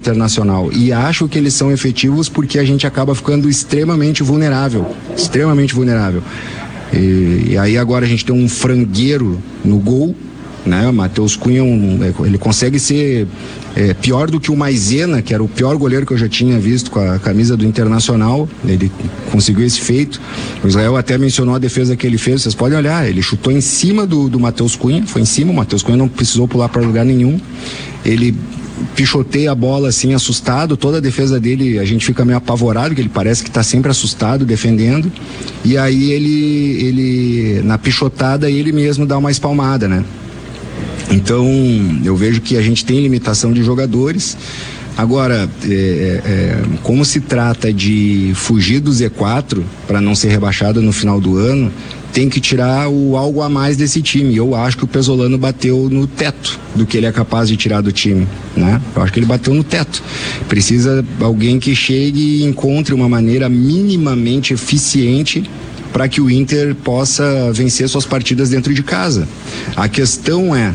Internacional. E acho que eles são efetivos porque a gente acaba ficando extremamente vulnerável. Extremamente vulnerável. E aí agora a gente tem um frangueiro no gol, né? O Matheus Cunha, ele consegue ser pior do que o Maisena, que era o pior goleiro que eu já tinha visto com a camisa do Internacional. Ele conseguiu esse feito. O Israel até mencionou a defesa que ele fez, vocês podem olhar, ele chutou em cima do Matheus Cunha, foi em cima, o Matheus Cunha não precisou pular para lugar nenhum. Ele pichoteia a bola assim, assustado, toda a defesa dele, a gente fica meio apavorado, que ele parece que está sempre assustado, defendendo, e aí ele na pichotada, ele mesmo dá uma espalmada, né? Então, eu vejo que a gente tem limitação de jogadores. Agora, como se trata de fugir do Z4 para não ser rebaixado no final do ano, tem que tirar o algo a mais desse time. Eu acho que o Pesolano bateu no teto do que ele é capaz de tirar do time, né? Eu acho que ele bateu no teto. Precisa alguém que chegue e encontre uma maneira minimamente eficiente para que o Inter possa vencer suas partidas dentro de casa. A questão é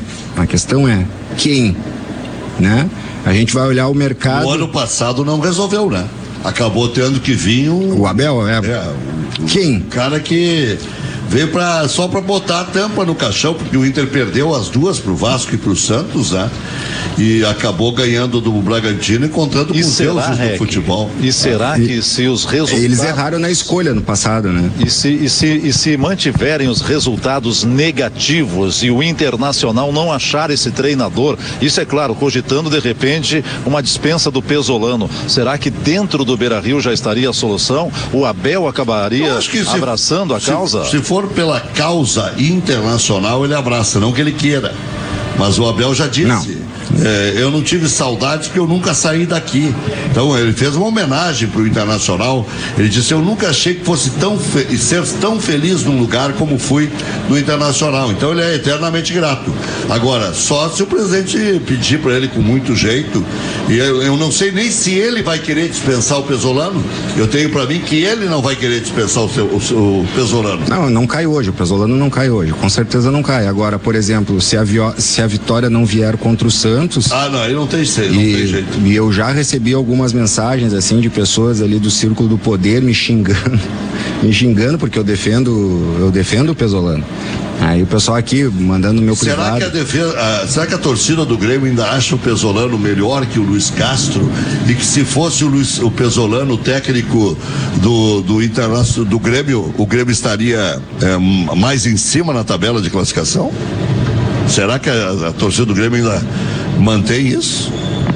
quem, né? A gente vai olhar o mercado. O ano passado não resolveu, né? Acabou tendo que vir o Abel, quem? O cara que veio só para botar a tampa no caixão, porque o Inter perdeu as duas pro Vasco e pro Santos, né? E acabou ganhando do Bragantino, encontrando com os deuses do futebol. E será que se os resultados... Eles erraram na escolha no passado, né? E se mantiverem os resultados negativos e o Internacional não achar esse treinador, isso é claro, cogitando de repente uma dispensa do Pesolano, será que dentro do Beira-Rio já estaria a solução? O Abel acabaria abraçando a causa? Se for pela causa internacional, ele abraça, não que ele queira. Mas o Abel já disse... Não. Eu não tive saudades porque eu nunca saí daqui. Então ele fez uma homenagem pro Internacional. Ele disse: eu nunca achei que fosse ser tão feliz num lugar como fui no Internacional. Então ele é eternamente grato. Agora, só se o presidente pedir para ele com muito jeito. E eu não sei nem se ele vai querer dispensar o Pesolano. Eu tenho para mim que ele não vai querer dispensar o Pesolano. Não cai hoje. O Pesolano não cai hoje. Com certeza não cai. Agora, por exemplo, se a vitória não vier contra o Santos. Não, aí não tem jeito. E eu já recebi algumas mensagens assim de pessoas ali do círculo do poder me xingando porque eu defendo o Pesolano. Aí o pessoal aqui mandando no meu privado. Será que a torcida do Grêmio ainda acha o Pesolano melhor que o Luiz Castro? E que se fosse o Pesolano, o técnico do Internacional, do Grêmio, o Grêmio estaria mais em cima na tabela de classificação? Será que a torcida do Grêmio ainda mantém isso?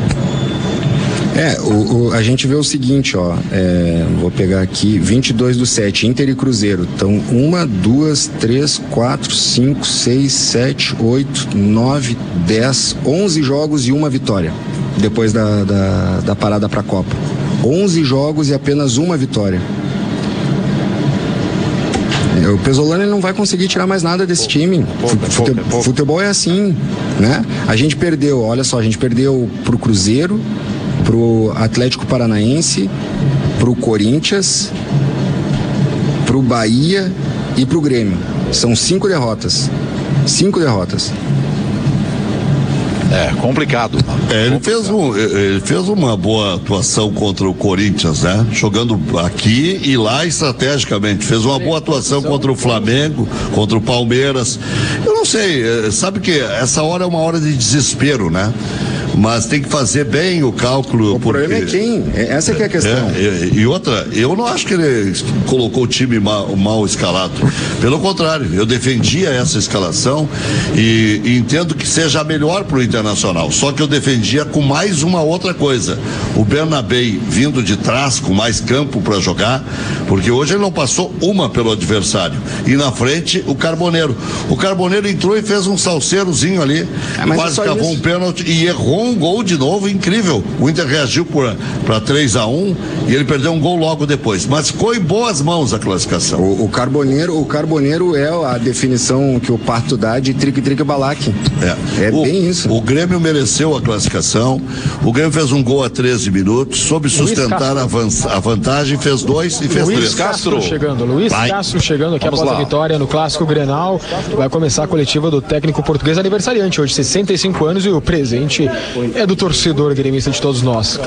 A gente vê o seguinte, vou pegar aqui, 22/7, Inter e Cruzeiro. Então, 1, 2, 3, 4, 5, 6, 7, 8, 9, 10, 11 jogos e uma vitória, depois da parada para a Copa. 11 jogos e apenas uma vitória. O Pesolano ele não vai conseguir tirar mais nada desse time. Futebol é assim, né? A gente perdeu pro Cruzeiro, pro Atlético Paranaense, pro Corinthians, pro Bahia e pro Grêmio. São 5 derrotas. 5 derrotas. É complicado. Ele fez uma boa atuação contra o Corinthians, né? Jogando aqui e lá estrategicamente. Fez uma boa atuação contra o Flamengo, contra o Palmeiras. Eu não sei, sabe que essa hora é uma hora de desespero, né? Mas tem que fazer bem o cálculo. O problema é quem? Essa que é a questão. E outra, eu não acho que ele colocou o time mal escalado. Pelo contrário, eu defendia essa escalação e entendo que seja a melhor para o Internacional. Só que eu defendia com mais uma outra coisa. O Bernabei vindo de trás, com mais campo para jogar, porque hoje ele não passou uma pelo adversário. E na frente, o Carboneiro. O Carboneiro entrou e fez um salseirozinho ali, quase cavou um pênalti e errou um gol de novo, incrível. O Inter reagiu para 3-1 e ele perdeu um gol logo depois, mas ficou em boas mãos a classificação. O Carboneiro é a definição que o Pato dá de trique balaque. Bem isso. O Grêmio mereceu a classificação. O Grêmio fez um gol a 13 minutos, soube sustentar a vantagem, fez 2 e fez 3. Luiz Castro chegando aqui após a vitória no Clássico Grenal. Vai começar a coletiva do técnico português aniversariante hoje, 65 anos, e o presente é do torcedor gremista de todos nós.